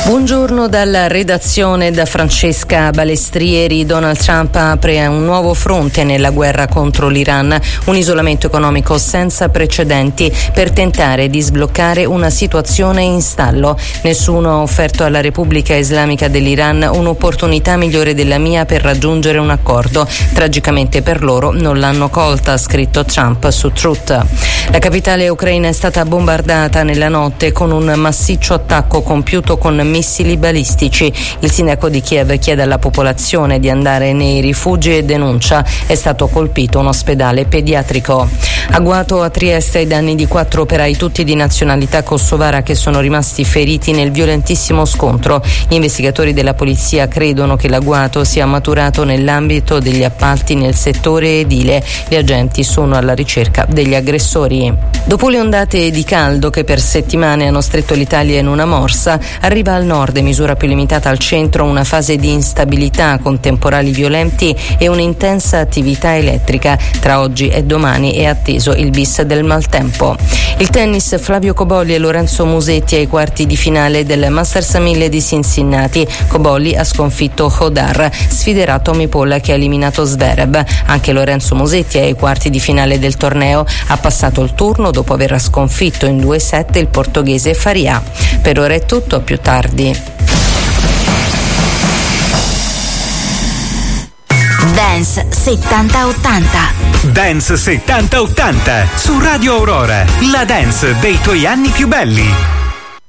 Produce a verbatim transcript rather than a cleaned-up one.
Buongiorno dalla redazione, da Francesca Balestrieri. Donald Trump apre un nuovo fronte nella guerra contro l'Iran, un isolamento economico senza precedenti per tentare di sbloccare una situazione in stallo. Nessuno ha offerto alla Repubblica Islamica dell'Iran un'opportunità migliore della mia per raggiungere un accordo. Tragicamente per loro non l'hanno colta, ha scritto Trump su Truth. La capitale ucraina è stata bombardata nella notte con un massiccio attacco compiuto con missili balistici. Il sindaco di Kiev chiede alla popolazione di andare nei rifugi e denuncia: è stato colpito un ospedale pediatrico. Agguato a Trieste ai danni di quattro operai tutti di nazionalità kosovara che sono rimasti feriti nel violentissimo scontro. Gli investigatori della polizia credono che l'agguato sia maturato nell'ambito degli appalti nel settore edile. Gli agenti sono alla ricerca degli aggressori. Dopo le ondate di caldo che per settimane hanno stretto l'Italia in una morsa, arriva al nord, in misura più limitata al centro, una fase di instabilità con temporali violenti e un'intensa attività elettrica. Tra oggi e domani è atteso il bis del maltempo. Il tennis: Flavio Cobolli e Lorenzo Musetti ai quarti di finale del Masters mille di Cincinnati. Cobolli ha sconfitto Hodar, sfiderà Tommy Paul che ha eliminato Zverev. Anche Lorenzo Musetti ai quarti di finale del torneo, ha passato il turno dopo aver sconfitto in due set il portoghese Faria. Per ora è tutto, a più tardi. Dance settanta ottanta. Dance settanta ottanta su Radio Aurora, la dance dei tuoi anni più belli.